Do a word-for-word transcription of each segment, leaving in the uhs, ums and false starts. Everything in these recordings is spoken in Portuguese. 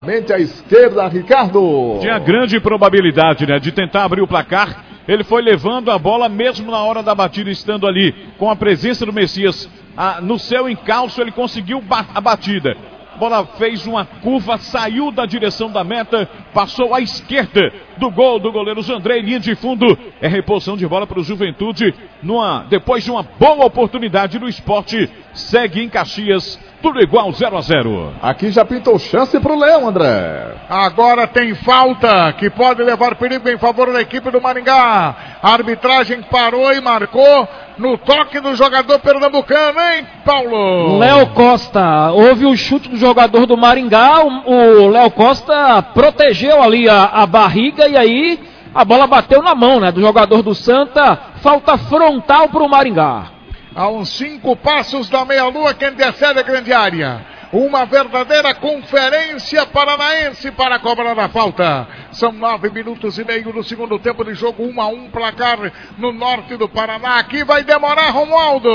Mente à esquerda, Ricardo. Tinha grande probabilidade, né, de tentar abrir o placar. Ele foi levando a bola mesmo na hora da batida, estando ali com a presença do Messias ah, no seu encalço, ele conseguiu a batida. A bola fez uma curva, saiu da direção da meta, passou à esquerda do gol do goleiro Jandrei, linha de fundo. É reposição de bola para o Juventude, numa, depois de uma boa oportunidade do Sport. Segue em Caxias, tudo igual, zero a zero. Aqui já pintou chance pro Leão, André. Agora tem falta que pode levar perigo em favor da equipe do Maringá. A arbitragem parou e marcou no toque do jogador pernambucano, hein, Paulo? Léo Costa, houve o chute do jogador do Maringá, o Léo Costa protegeu ali a, a barriga e aí a bola bateu na mão, né, do jogador do Santa. Falta frontal pro Maringá. A uns cinco passos da meia-lua, quem decide a grande área. Uma verdadeira conferência paranaense para cobrar a falta. São nove minutos e meio do segundo tempo de jogo, um a um, placar no norte do Paraná. Aqui vai demorar, Romualdo.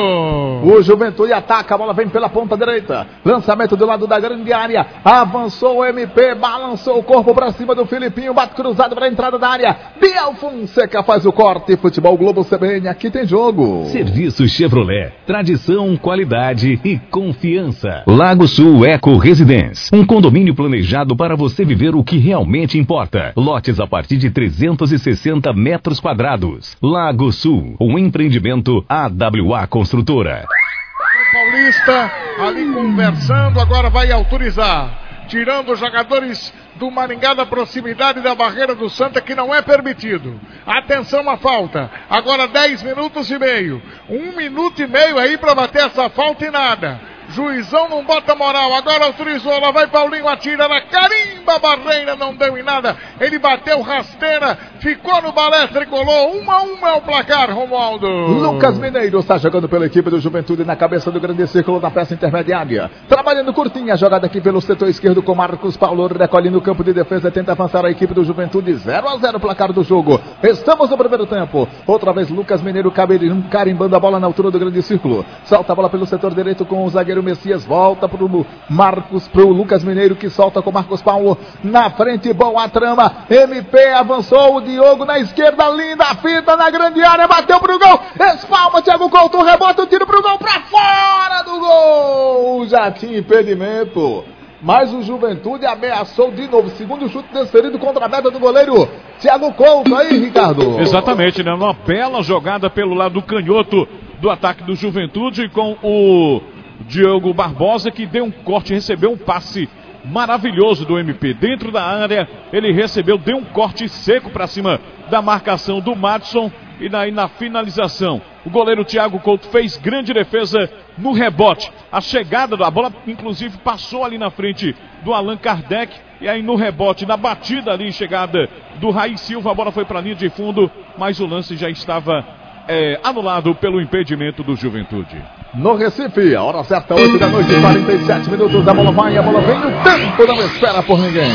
O Juventude ataca, a bola vem pela ponta direita. Lançamento do lado da grande área. Avançou o M P, balançou o corpo para cima do Filipinho. Bate cruzado para a entrada da área. Biel Fonseca faz o corte. Futebol Globo C B N, aqui tem jogo. Serviço Chevrolet, tradição, qualidade e confiança. Lago Sul Eco Residence, um condomínio planejado para você viver o que realmente importa. Lotes a partir de trezentos e sessenta metros quadrados. Lago Sul, um empreendimento A W A Construtora. O Paulista ali conversando, agora vai autorizar. Tirando os jogadores do Maringá da proximidade da barreira do Santa, que não é permitido. Atenção à falta. Agora dez minutos e meio. Um minuto e meio aí para bater essa falta e nada. Juizão não bota moral, agora autorizou, lá vai Paulinho, atira na carimba, a barreira não deu em nada, ele bateu rasteira, ficou no balé tricolor, um a um é o placar, Romualdo. Lucas Mineiro está jogando pela equipe do Juventude na cabeça do grande círculo da peça intermediária, trabalhando curtinha, jogada aqui pelo setor esquerdo com Marcos Paulo, recolhe no campo de defesa, tenta avançar a equipe do Juventude, zero a zero placar do jogo, estamos no primeiro tempo, outra vez Lucas Mineiro carimbando a bola na altura do grande círculo, solta a bola pelo setor direito com o zagueiro o Messias, volta pro Marcos, pro Lucas Mineiro, que solta com Marcos Paulo na frente, boa trama, M P avançou, o Diogo na esquerda, linda fita na grande área, bateu pro gol, espalma, Thiago Couto, rebota o tiro pro gol, pra fora do gol, já tinha impedimento, mas o Juventude ameaçou de novo, segundo chute desferido contra a meta do goleiro Thiago Couto, aí, Ricardo. Exatamente, né, uma bela jogada pelo lado canhoto do ataque do Juventude, com o Diogo Barbosa, que deu um corte, recebeu um passe maravilhoso do M P dentro da área, ele recebeu, deu um corte seco para cima da marcação do Madison, e daí na finalização o goleiro Thiago Couto fez grande defesa no rebote, a chegada da bola inclusive passou ali na frente do Allan Kardec, e aí no rebote, na batida ali, chegada do Raí Silva, a bola foi para a linha de fundo, mas o lance já estava é, anulado pelo impedimento do Juventude. No Recife, a hora certa, oito da noite, quarenta e sete minutos, a bola vai, a bola vem, o tempo não espera por ninguém.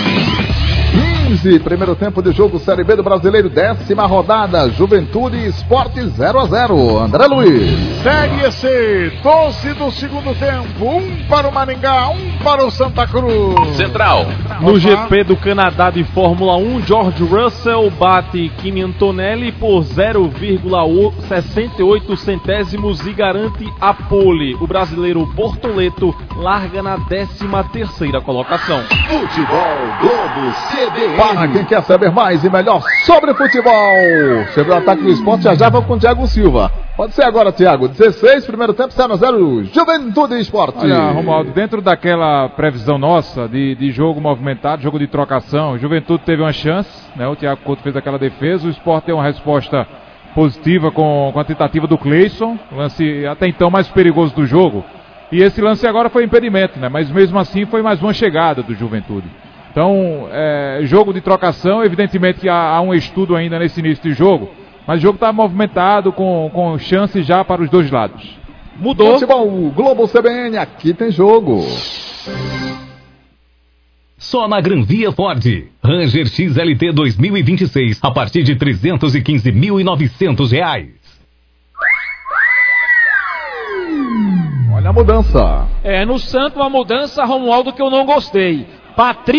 quinze, primeiro tempo de jogo, Série B do Brasileiro, décima rodada, Juventude e Sport zero a zero, André Luiz. Série C, doze do segundo tempo, um para o Maringá, um para o Santa Cruz. Central. No G P do Canadá de Fórmula um, George Russell bate Kimi Antonelli por zero vírgula sessenta e oito centésimos e garante a pole. O brasileiro Bortoleto larga na décima terceira colocação. Futebol Globo C B N. Para quem quer saber mais e melhor sobre futebol, chegou o ataque do Sport, já já vamos com o Thiago Silva. Pode ser agora, Thiago. dezesseis, primeiro tempo, zero a zero, Juventude e Sport. Olha, Romualdo, dentro daquela previsão nossa de, de jogo movimentado, jogo de trocação, o Juventude teve uma chance, né? O Thiago Couto fez aquela defesa, o Sport deu uma resposta positiva com, com a tentativa do Cleison, lance até então mais perigoso do jogo. E esse lance agora foi impedimento, né? Mas mesmo assim foi mais uma chegada do Juventude. Então, é, jogo de trocação, evidentemente que há, há um estudo ainda nesse início de jogo, mas o jogo está movimentado, com, com chances já para os dois lados. Mudou. Futebol Globo C B N, aqui tem jogo. Só na Gran Via Ford. Ranger X L T dois mil e vinte e seis, a partir de trezentos e quinze mil e novecentos reais. Olha a mudança. É, no Santos, uma mudança, Romualdo, que eu não gostei. Patrícia